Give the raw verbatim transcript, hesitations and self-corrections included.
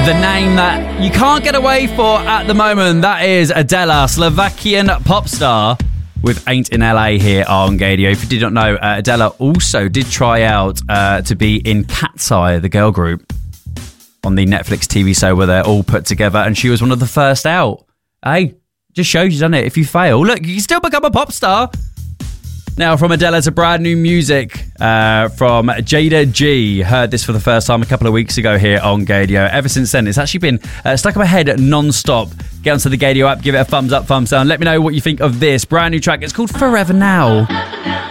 The name that you can't get away for at the moment, that is Adela, Slovakian pop star with Ain't in L A here on Gaydio. If you did not know, uh, Adela also did try out uh, to be in Cat's Eye, the girl group, on the Netflix T V show where they're all put together, and she was one of the first out. Hey, just shows you, doesn't it? If you fail, look, you can still become a pop star. Now, from Adela to brand new music uh, from Jada G. Heard this for the first time a couple of weeks ago here on Gaydio. Ever since then, it's actually been uh, stuck in my head non-stop. Get onto the Gaydio app, give it a thumbs up, thumbs down. Let me know what you think of this brand new track. It's called Forever Now.